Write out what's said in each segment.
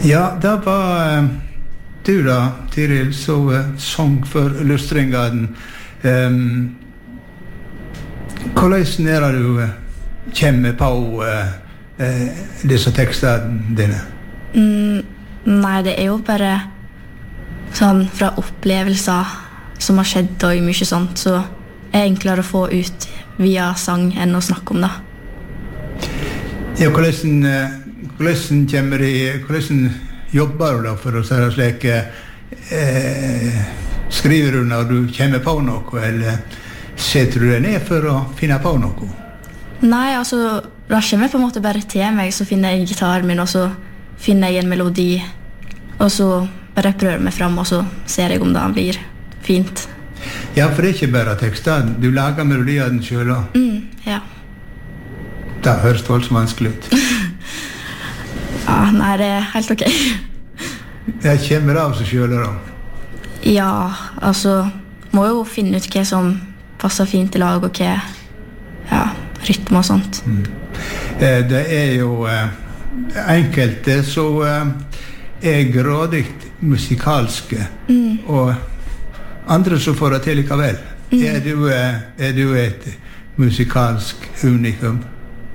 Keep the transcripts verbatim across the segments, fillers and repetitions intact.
Ja, det var uh, du da, Tiril, så uh, sång for Lustringgarden. Um, hvordan er det du uh, kommer på uh, uh, disse tekstene dine? Mm, nei, det er jo bare sånn fra opplevelser som har skjedd og mye sånt, så er det enklere å få ut via sang enn å snakke om det. Ja, hvordan, hvordan kommer de, hvordan jobber du da for å si det slik, eh, skriver du når du kommer på noe, eller setter du deg ned for å finne på noe? Nei, altså, da kommer jeg på en måte bare til meg, så finner jeg gitaren min, og så finner jeg en melodi, og så bare prøver jeg meg frem, og så ser jeg om det blir fint. Ja, for det er ikke bare teksten, du lager melodiene selv også. Mm, ja. Det høres voldsomt vanskelig ut. Ja, nei, det er helt ok. Det kommer av seg selv da. Ja, altså, må jo finne ut hva som passer fint i lag, og hva, ja, rytme og sånt. Mm. Eh, det er jo eh, enkelte så eh, er grådig musikalske, mm. og andre så får det til likevel. Mm. Er, du, eh, er du et musikalsk unikum?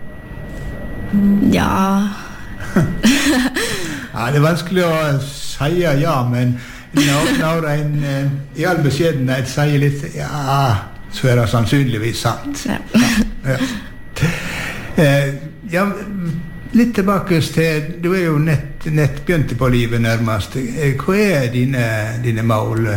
Ja. Ja, det er vanskelig å si ja, men når, når en eh, i all beskjedenhet sier litt ja, så er det sannsynligvis sant. Ja. Ja. Eh, ja, litt tilbake til, du er jo nett, nett begynt på livet nærmest. Hva er dine, dine mål?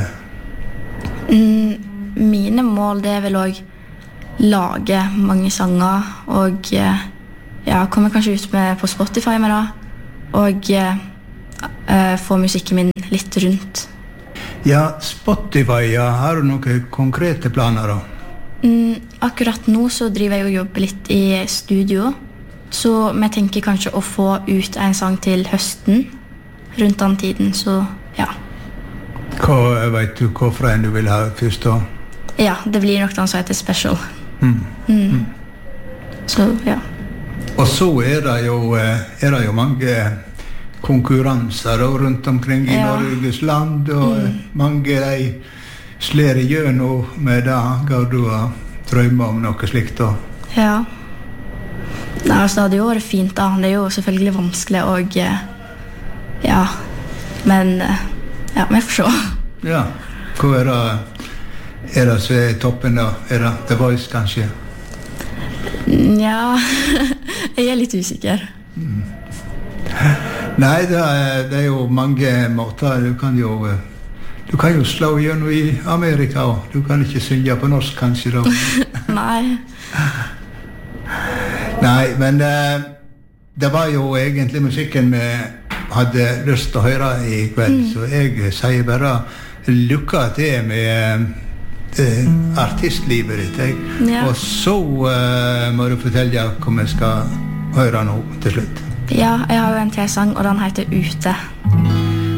Mm, mine mål, det er vel å lage mange sanger, og ja, kommer kanskje ut med på Spotify med det, og uh, få musikken min litt rundt. Ja, Spotify, ja, har du noen konkrete planer da? Mm, akkurat nå så driver jeg og jobber litt i studio, så vi tenker kanskje å få ut en sang til høsten, rundt den tiden, så ja. Hva, vet du hvorfor en du vil ha først da? Ja, det blir nok den som heter Special. Mm. Mm. Mm. Så, ja. Og så er det jo, er det jo mange konkurranser rundt omkring i ja. Norges land, og mm. mange de slår igjennom med det. Går du og drømmer om noe slikt da? Ja. Nei, altså, det hadde jo vært fint da. Det er jo selvfølgelig vanskelig, og ja, men ja, vi får se. Ja, hva er det, er det som er toppen da? Er det The Voice kanskje? Ja, jeg er litt usikker. Mm. Nei, det er, det er jo mange måter. Du kan jo, du kan jo slå gjennom i Amerika også. Du kan ikke synge på norsk kanskje da. Nei. Nei, men uh, det var jo egentlig musikken vi hadde lyst til å høre i kveld, mm. så jeg sier bare lykke til med uh, artistlivet ditt. Ja. Og så uh, må du fortelle hva vi skal høre nå til slutt. Ja, jeg har jo en til sang, og den heter Ute.